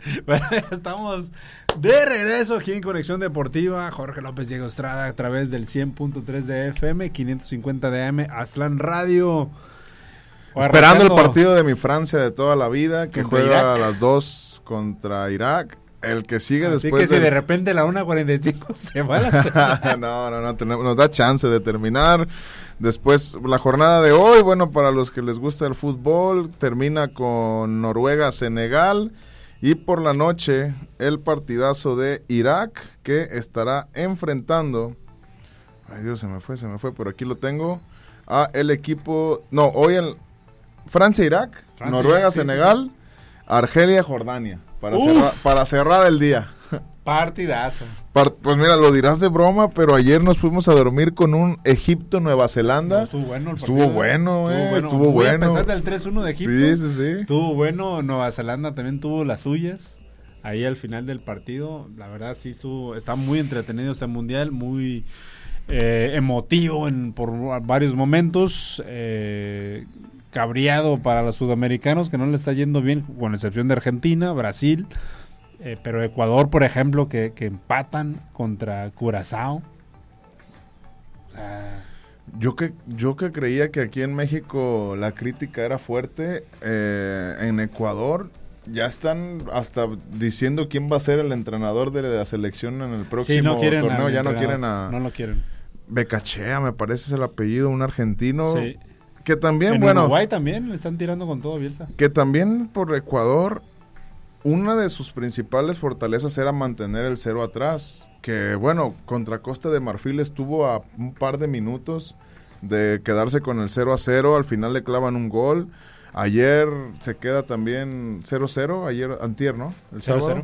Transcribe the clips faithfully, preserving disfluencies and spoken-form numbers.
Bueno, ya estamos de regreso aquí en Conexión Deportiva. Jorge López Diego Estrada a través del cien punto tres de F M, quinientos cincuenta de A M, Aztlán Radio. O Esperando el partido de mi Francia de toda la vida, que juega Irak. A las dos contra Irak. El que sigue Así después que si del... de repente a la una cuarenta y cinco se va a la no, no, no, tenemos, nos da chance de terminar. Después, la jornada de hoy, bueno, para los que les gusta el fútbol, termina con Noruega-Senegal. Y por la noche, el partidazo de Irak, que estará enfrentando... Ay, Dios, se me fue, se me fue, pero aquí lo tengo. A el equipo... No, hoy en Francia-Irak, Noruega-Senegal, sí, sí, sí. Argelia-Jordania. Para cerrar, para cerrar el día. Partidazo. Part, pues mira, lo dirás de broma, pero ayer nos fuimos a dormir con un Egipto-Nueva Zelanda. No, estuvo bueno el Estuvo partido, bueno, eh, estuvo bueno. Estuvo bueno. A pesar del tres uno de Egipto. Sí, sí, sí. Estuvo bueno. Nueva Zelanda también tuvo las suyas. Ahí al final del partido, la verdad sí estuvo, está muy entretenido este mundial, muy eh, emotivo en, por varios momentos. Eh, cabreado para los sudamericanos, que no le está yendo bien, con excepción de Argentina, Brasil, eh, pero Ecuador, por ejemplo, que, que empatan contra Curazao. O sea, yo que yo que creía que aquí en México la crítica era fuerte, eh, en Ecuador ya están hasta diciendo quién va a ser el entrenador de la selección en el próximo sí, no quieren torneo, ya no quieren a... No lo quieren. Becachea, me parece es el apellido, un argentino... Sí. Que también, en bueno... Uruguay también le están tirando con todo, Bielsa. Que también por Ecuador, una de sus principales fortalezas era mantener el cero atrás. Que, bueno, contra Costa de Marfil estuvo a un par de minutos de quedarse con el cero a cero. Al final le clavan un gol. Ayer se queda también cero cero. Ayer, antier, ¿no? El sábado.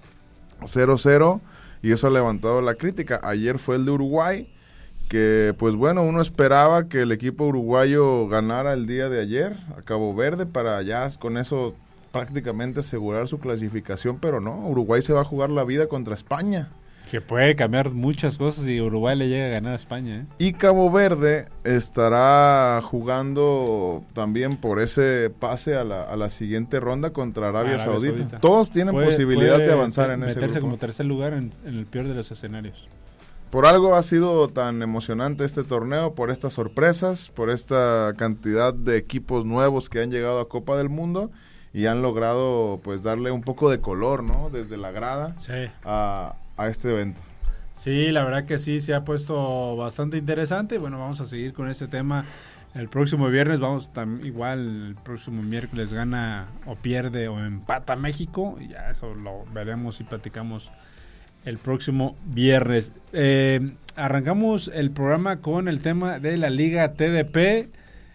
cero cero. Y eso ha levantado la crítica. Ayer fue el de Uruguay. Que pues bueno, uno esperaba que el equipo uruguayo ganara el día de ayer a Cabo Verde para ya con eso prácticamente asegurar su clasificación, pero no, Uruguay se va a jugar la vida contra España. Que puede cambiar muchas cosas si Uruguay le llega a ganar a España, ¿eh? Y Cabo Verde estará jugando también por ese pase a la, a la siguiente ronda contra Arabia, Arabia Saudita. Saudita. Todos tienen puede, posibilidad puede de avanzar en ese grupo. Meterse como tercer lugar en, en el peor de los escenarios. Por algo ha sido tan emocionante este torneo, por estas sorpresas, por esta cantidad de equipos nuevos que han llegado a Copa del Mundo y han logrado pues darle un poco de color, ¿no? Desde la grada sí. a, a este evento. Sí, la verdad que sí, se ha puesto bastante interesante. Bueno, vamos a seguir con este tema el próximo viernes. Vamos tam, igual el próximo miércoles gana o pierde o empata México. Y ya eso lo veremos y platicamos el próximo viernes. Eh, arrancamos el programa con el tema de la Liga T D P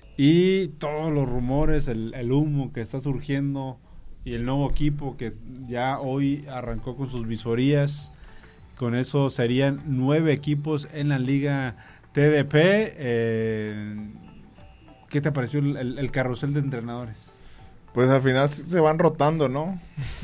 y todos los rumores, el, el humo que está surgiendo y el nuevo equipo que ya hoy arrancó con sus visorías. Con eso serían nueve equipos en la Liga T D P. Eh, ¿Qué te pareció el, el, el carrusel de entrenadores? Pues al final se van rotando, ¿no?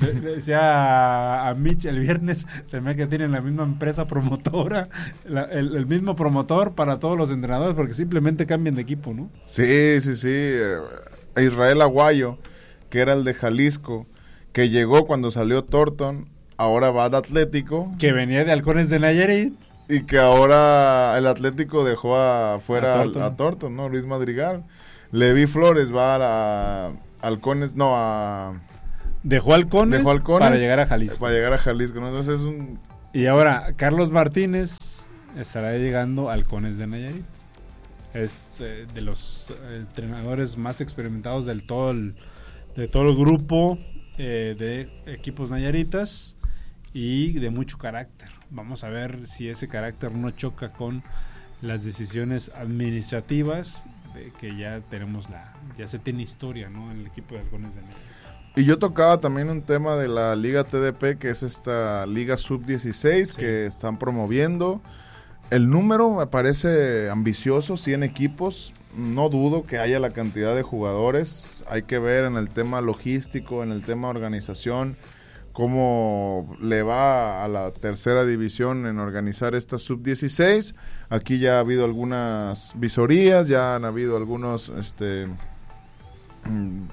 Decía a Mitch el viernes, se me que tienen la misma empresa promotora, la, el, el mismo promotor para todos los entrenadores, porque simplemente cambian de equipo, ¿no? Sí, sí, sí. Eh, Israel Aguayo, que era el de Jalisco, que llegó cuando salió Thornton, ahora va al Atlético. Que venía de Halcones de Nayarit. Y que ahora el Atlético dejó afuera a Thornton, a, a Thornton, ¿no? Luis Madrigal. Levi Flores va a la... Halcones, no, a... Dejó Halcones, Dejó Halcones para llegar a Jalisco. Para llegar a Jalisco, ¿no? Entonces es un... Y ahora, Carlos Martínez estará llegando a Halcones de Nayarit. Es eh, de los eh, entrenadores más experimentados del todo el, de todo el grupo eh, de equipos nayaritas y de mucho carácter. Vamos a ver si ese carácter no choca con las decisiones administrativas de que ya tenemos la, ya se tiene historia, ¿no? En el equipo de Halcones de Nayarit. Y yo tocaba también un tema de la Liga T D P, que es esta Liga sub dieciséis, sí, que están promoviendo. El número me parece ambicioso, cien equipos. No dudo que haya la cantidad de jugadores. Hay que ver en el tema logístico, en el tema organización, cómo le va a la tercera división en organizar esta sub dieciséis. Aquí ya ha habido algunas visorías, ya han habido algunos... este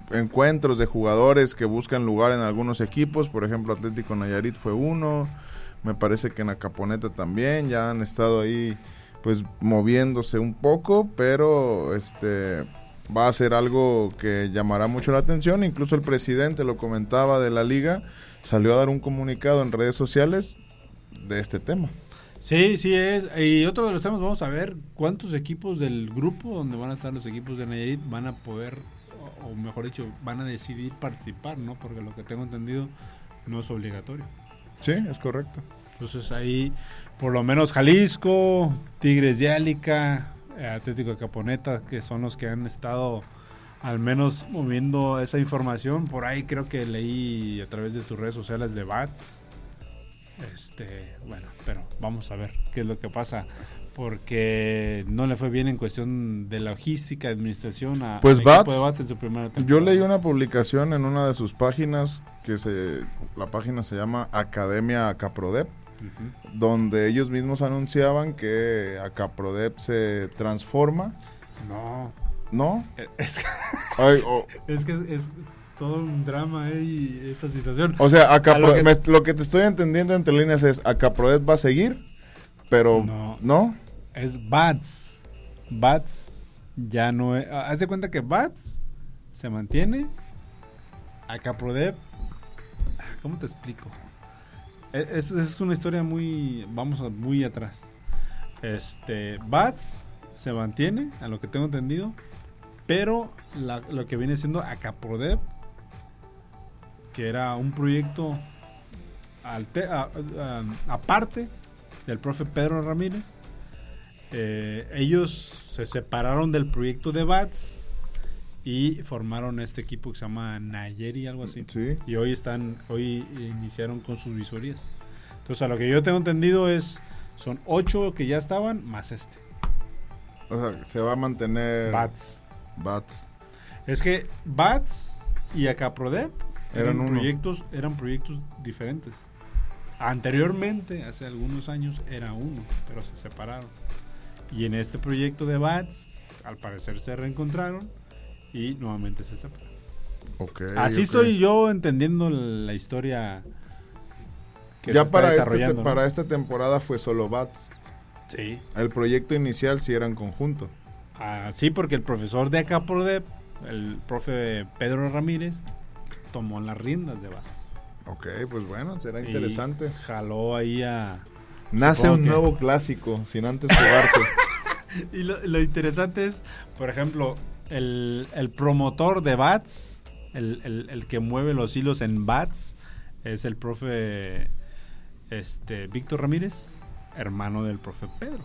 encuentros de jugadores que buscan lugar en algunos equipos, por ejemplo Atlético Nayarit fue uno, me parece que en Acaponeta también, ya han estado ahí pues moviéndose un poco, pero este va a ser algo que llamará mucho la atención. Incluso el presidente lo comentaba de la liga, salió a dar un comunicado en redes sociales de este tema. Sí, sí es. Y otro de los temas, vamos a ver cuántos equipos del grupo donde van a estar los equipos de Nayarit van a poder, o mejor dicho, van a decidir participar, ¿no? Porque lo que tengo entendido no es obligatorio. Sí, es correcto. Entonces ahí, por lo menos Jalisco, Tigres de Álica, Atlético de Caponeta, que son los que han estado al menos moviendo esa información. Por ahí creo que leí a través de sus redes sociales de Bats. Este, bueno, pero vamos a ver qué es lo que pasa, porque no le fue bien en cuestión de logística, administración a, pues al Bats, equipo de Bats en su primera temporada. Yo leí una publicación en una de sus páginas que se, la página se llama Academia Acaprodep, uh-huh. donde ellos mismos anunciaban que Acaprodep se transforma. No, no, es que Ay, oh. es que es, es todo un drama ahí eh, esta situación. O sea, Acapro, lo, que... Me, lo que te estoy entendiendo entre líneas es Acaprodep va a seguir, pero no, no. Es Bats. Bats ya no es. Haz de cuenta que Bats se mantiene. Acaprodep, ¿cómo te explico? Es, es una historia muy, vamos a, muy atrás. Este, Bats se mantiene, a lo que tengo entendido, pero la, lo que viene siendo Acaprodep, que era un proyecto alte, a, a, a, aparte del profe Pedro Ramírez, eh, ellos se separaron del proyecto de Bats y formaron este equipo que se llama Nayeri, algo así. Sí. Y hoy están, hoy iniciaron con sus visorías. Entonces, a lo que yo tengo entendido es, son ocho que ya estaban, más este. O sea, se va a mantener Bats. Bats. Es que Bats y Acaprodep eran, eran proyectos, eran proyectos diferentes. Anteriormente, hace algunos años, era uno, pero se separaron. Y en este proyecto de Bats, al parecer se reencontraron y nuevamente se separaron. Okay, Así okay. estoy yo entendiendo la historia que ya se para está este desarrollando, te, ¿no? para esta temporada fue solo Bats. Sí. El proyecto inicial sí era en conjunto. Ah, sí, porque el profesor de Acaprodep, el profe Pedro Ramírez, tomó las riendas de Bats. Ok, pues bueno, será interesante. Y jaló ahí a... Nace un que... nuevo clásico, sin antes jugarse. Y lo, lo interesante es, por ejemplo, el, el promotor de Bats, el, el, el que mueve los hilos en Bats, es el profe este, Víctor Ramírez, hermano del profe Pedro.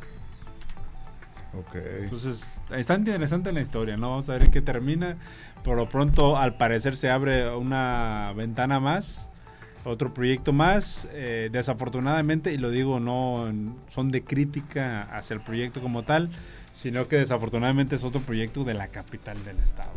Okay. Entonces, está interesante la historia, ¿no? Vamos a ver en qué termina. Por lo pronto, al parecer, se abre una ventana más, otro proyecto más. Eh, desafortunadamente, y lo digo, no son de crítica hacia el proyecto como tal, sino que desafortunadamente es otro proyecto de la capital del estado.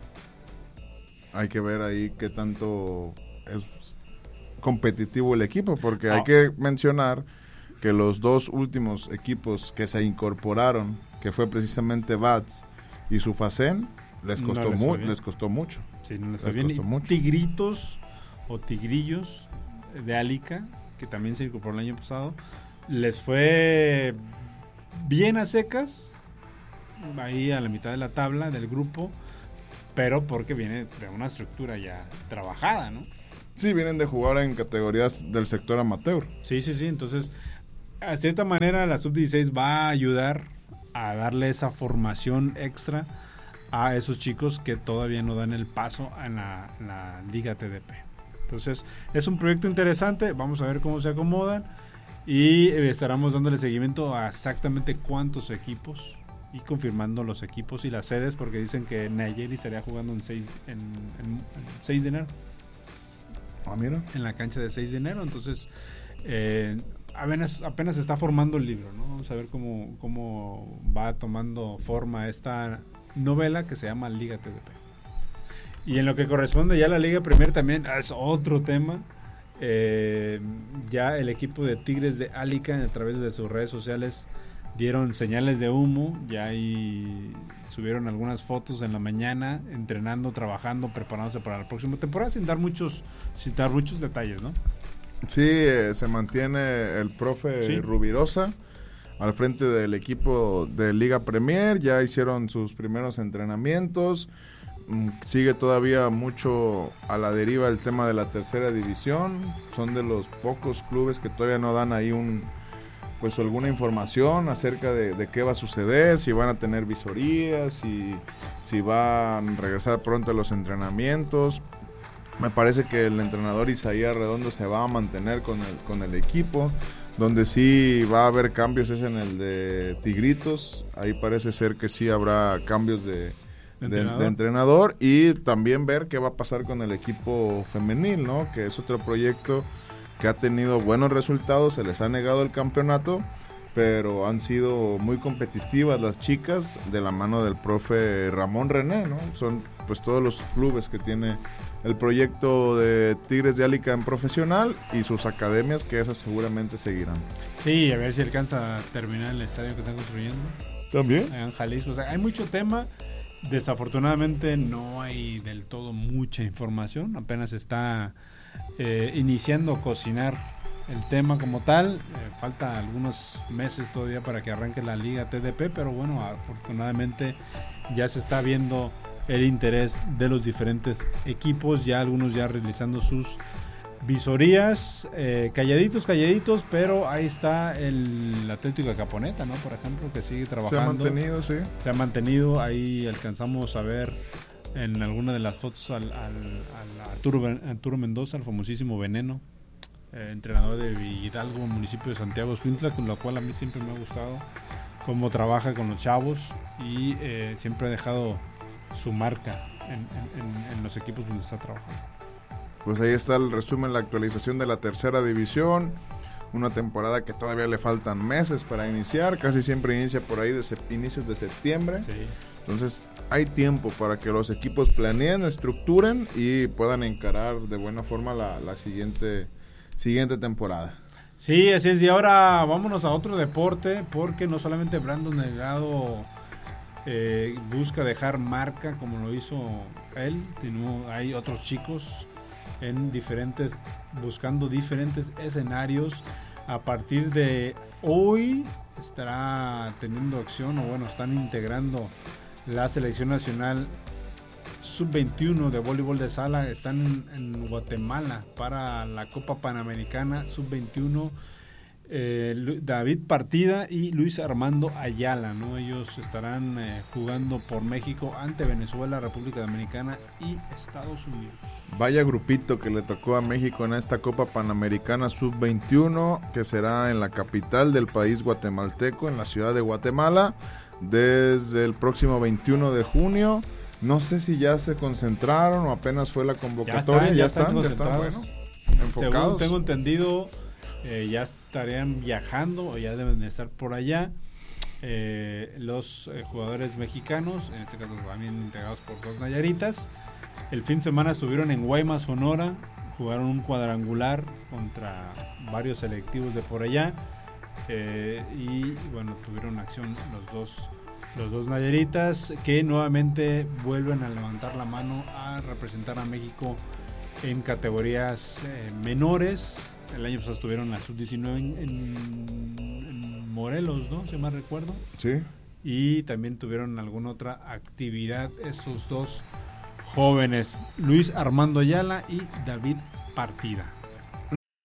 Hay que ver ahí qué tanto es competitivo el equipo, porque oh. hay que mencionar que los dos últimos equipos que se incorporaron, que fue precisamente Bats y Sufacén, les costó, no les, mu- les costó mucho. Sí, no les, les fue bien. Y Tigritos o Tigrillos de Álica, que también se incorporó el año pasado, les fue bien a secas, ahí a la mitad de la tabla del grupo, pero porque viene de una estructura ya trabajada, ¿no? Sí, vienen de jugar en categorías del sector amateur. Sí, sí, sí, entonces, a cierta manera la sub dieciséis va a ayudar a darle esa formación extra a esos chicos que todavía no dan el paso en la, en la Liga T D P. Entonces, es un proyecto interesante, vamos a ver cómo se acomodan y estaremos dándole seguimiento a exactamente cuántos equipos y confirmando los equipos y las sedes, porque dicen que Nayeli estaría jugando en seis, en, en, en seis de enero. Ah, mira. En la cancha de seis de enero, entonces eh, apenas, apenas se está formando el libro, ¿no? Vamos a ver cómo, cómo va tomando forma esta novela que se llama Liga T D P. Y en lo que corresponde ya a la Liga Premier también es otro tema. Eh, ya el equipo de Tigres de Álica, a través de sus redes sociales, dieron señales de humo, ya ahí subieron algunas fotos en la mañana, entrenando, trabajando, preparándose para la próxima temporada, sin dar muchos, sin dar muchos detalles, ¿no? Sí, eh, se mantiene el profe sí. Rubirosa al frente del equipo de Liga Premier, ya hicieron sus primeros entrenamientos, mm, sigue todavía mucho a la deriva el tema de la tercera división, son de los pocos clubes que todavía no dan ahí un pues alguna información acerca de, de qué va a suceder, si van a tener visorías, si, si van a regresar pronto a los entrenamientos. Me parece que el entrenador Isaías Redondo se va a mantener con el, con el equipo. Donde sí va a haber cambios es en el de Tigritos. Ahí parece ser que sí habrá cambios de, de, ¿Entrenador? de entrenador. Y también ver qué va a pasar con el equipo femenil, ¿no? Que es otro proyecto que ha tenido buenos resultados. Se les ha negado el campeonato, pero han sido muy competitivas las chicas de la mano del profe Ramón René, ¿no? Son pues todos los clubes que tiene el proyecto de Tigres de Álica en profesional y sus academias, que esas seguramente seguirán. Sí, a ver si alcanza a terminar el estadio que están construyendo. También. En Jalisco, o sea, hay mucho tema. Desafortunadamente no hay del todo mucha información, apenas está eh, iniciando a cocinar el tema como tal, eh, falta algunos meses todavía para que arranque la Liga T D P, pero bueno, afortunadamente ya se está viendo el interés de los diferentes equipos, ya algunos ya realizando sus visorías, eh, calladitos, calladitos, pero ahí está el Atlético de Caponeta, ¿no? Por ejemplo, que sigue trabajando. Se ha mantenido, sí. Se ha mantenido, ahí alcanzamos a ver en alguna de las fotos al, al, al Arturo, Arturo Mendoza, el famosísimo Veneno, eh, entrenador de Hidalgo, municipio de Santiago Xhuintla, con lo cual a mí siempre me ha gustado cómo trabaja con los chavos y eh, siempre ha dejado su marca en, en, en los equipos donde está trabajando. Pues ahí está el resumen, la actualización de la tercera división, una temporada que todavía le faltan meses para iniciar, casi siempre inicia por ahí de sep- inicios de septiembre, sí. Entonces hay tiempo para que los equipos planeen, estructuren y puedan encarar de buena forma la, la siguiente, siguiente temporada. Sí, así es, y ahora vámonos a otro deporte, porque no solamente Brandon Delgado eh, busca dejar marca como lo hizo él, sino hay otros chicos en diferentes, buscando diferentes escenarios. A partir de hoy estará teniendo acción, o bueno, están integrando la selección nacional sub veintiuno de voleibol de sala. Están en Guatemala para la Copa Panamericana sub veintiuno. Eh, David Partida y Luis Armando Ayala, ¿no? Ellos estarán eh, jugando por México ante Venezuela, República Dominicana y Estados Unidos. Vaya grupito que le tocó a México en esta Copa Panamericana sub veintiuno, que será en la capital del país guatemalteco, en la ciudad de Guatemala, desde el próximo veintiuno de junio. No sé si ya se concentraron o apenas fue la convocatoria. Ya están, ya, ya están, están, ya están, bueno, enfocados. Según tengo entendido, eh, ya estarían viajando o ya deben de estar por allá. Eh, los eh, jugadores mexicanos, en este caso también integrados por dos nayaritas. El fin de semana estuvieron en Guaymas, Sonora, jugaron un cuadrangular contra varios selectivos de por allá, eh, y bueno, tuvieron acción los dos los dos nayaritas, que nuevamente vuelven a levantar la mano a representar a México en categorías eh, menores. El año pasado estuvieron en la sub diecinueve en, en, en Morelos, ¿no? Si mal recuerdo. Sí. Y también tuvieron alguna otra actividad esos dos jóvenes, Luis Armando Ayala y David Partida.